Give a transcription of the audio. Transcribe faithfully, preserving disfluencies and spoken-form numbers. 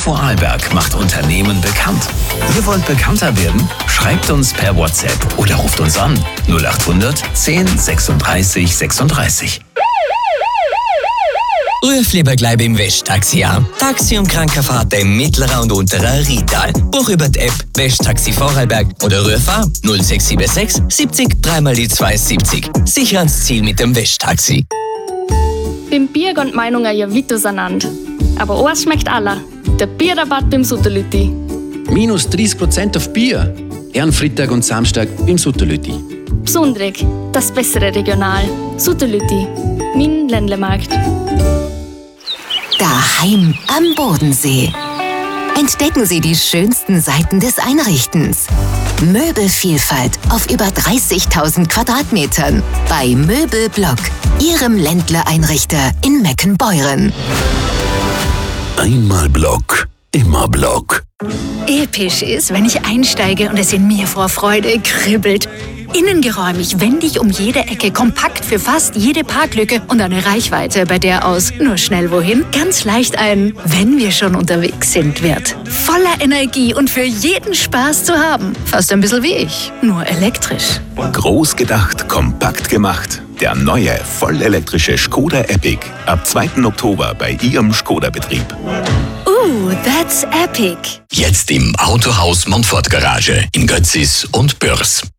Vorarlberg macht Unternehmen bekannt. Ihr wollt bekannter werden? Schreibt uns per WhatsApp oder ruft uns an null acht hundert zehn sechsunddreißig sechsunddreißig. Ruf lieber gleich beim Westtaxi an. Taxi- und Krankenfahrten im mittleren und unteren Rheintal. Buch über die App Westtaxi Vorarlberg oder ruf an null sechs sieben sechs siebzig drei mal die zwei siebzig. Sicher ans Ziel mit dem Westtaxi. Beim Bier gehen die Meinungen ja weit auseinander. Aber eins schmeckt aller. Der Bierrabatt beim Sutterlütti. Minus dreißig Prozent auf Bier. Ehren Freitag und Samstag im Sutterlütti. Besonderig, das bessere Regional. Sutterlütti. Mein Ländlemarkt. Daheim am Bodensee. Entdecken Sie die schönsten Seiten des Einrichtens. Möbelvielfalt auf über dreißigtausend Quadratmetern bei Möbelblock, Ihrem Ländler-Einrichter in Meckenbeuren. Einmal Block, immer Block. Episch ist, wenn ich einsteige und es in mir vor Freude kribbelt. Innengeräumig, wendig um jede Ecke, kompakt für fast jede Parklücke und eine Reichweite, bei der aus nur schnell wohin ganz leicht ein "Wenn wir schon unterwegs sind" wird. Voller Energie und für jeden Spaß zu haben. Fast ein bisschen wie ich, nur elektrisch. Groß gedacht, kompakt gemacht. Der neue, vollelektrische Skoda Epic. Ab zweiten Oktober bei Ihrem Skoda-Betrieb. Ooh, that's epic. Jetzt im Autohaus Montfort Garage in Götzis und Bürs.